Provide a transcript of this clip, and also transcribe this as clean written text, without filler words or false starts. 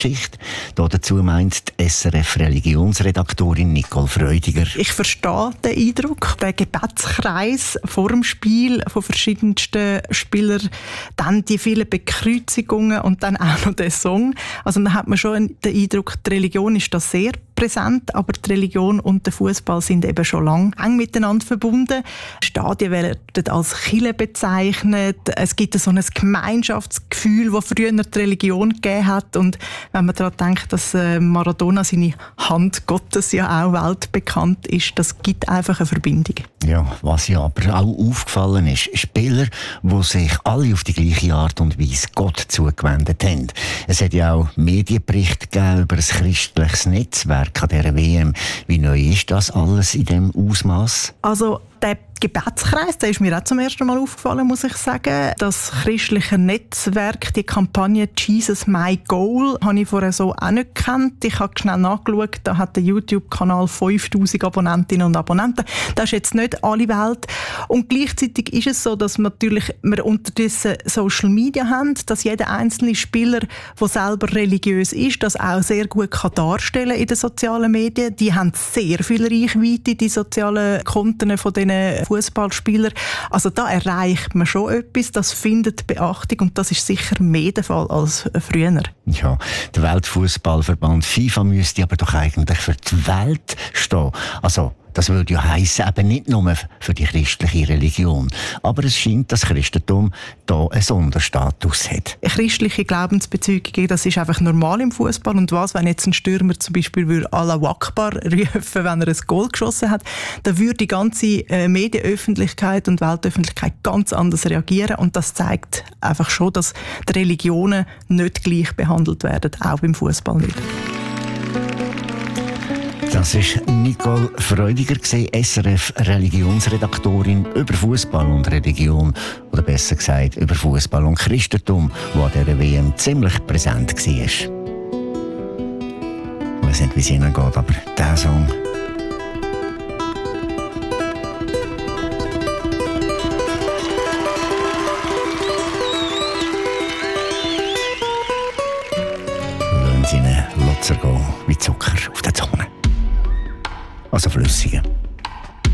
Geschichte. Dazu meint die SRF-Religionsredaktorin Nicole Freudiger. Ich verstehe den Eindruck, den Gebetskreis vor dem Spiel von verschiedensten Spielern, dann die vielen Bekreuzigungen und dann auch noch der Song. Also da hat man schon den Eindruck, die Religion ist da sehr präsent, aber die Religion und der Fußball sind eben schon lange eng miteinander verbunden. Stadien werden als Kirche bezeichnet. Es gibt so ein Gemeinschaftsgefühl, das früher die Religion gegeben hat. Und wenn man daran denkt, dass Maradona seine Hand Gottes ja auch weltbekannt ist, das gibt einfach eine Verbindung. Ja, was ja aber auch aufgefallen ist, Spieler, die sich alle auf die gleiche Art und Weise Gott zugewendet haben. Es hat ja auch Medienberichte gegeben über ein christliches Netzwerk an dieser WM. Wie neu ist das alles in diesem Ausmaß? Also der Gebetskreis, der ist mir auch zum ersten Mal aufgefallen, muss ich sagen. Das christliche Netzwerk, die Kampagne «Jesus My Goal», habe ich vorher so auch nicht gekannt. Ich habe schnell nachgeschaut, da hat der YouTube-Kanal 5000 Abonnentinnen und Abonnenten. Das ist jetzt nicht alle Welt. Und gleichzeitig ist es so, dass wir unterdessen Social Media haben, dass jeder einzelne Spieler, der selber religiös ist, das auch sehr gut darstellen kann in den sozialen Medien. Die haben sehr viel Reichweite, die sozialen Konten von diesen Fußballspieler. Also da erreicht man schon etwas, das findet Beachtung und das ist sicher mehr der Fall als früher. Ja, der Weltfußballverband FIFA müsste aber doch eigentlich für die Welt stehen. Also das würde ja heissen, eben nicht nur für die christliche Religion. Aber es scheint, dass Christentum da einen Sonderstatus hat. Christliche Glaubensbezüge, das ist einfach normal im Fußball. Und was, wenn jetzt ein Stürmer zum Beispiel Allahu Akbar rufen, wenn er ein Goal geschossen hat, dann würde die ganze Medienöffentlichkeit und Weltöffentlichkeit ganz anders reagieren. Und das zeigt einfach schon, dass die Religionen nicht gleich behandelt werden, auch beim Fußball nicht. Das war Nicole Freudiger, SRF-Religionsredaktorin über Fußball und Religion. Oder besser gesagt, über Fußball und Christentum, wo an dieser WM ziemlich präsent war. Ich weiß nicht, wie es Ihnen geht, aber dieser Song. Lassen Sie ihn Lotzer gehen, wie Zucker auf der Zunge. Also flüssige.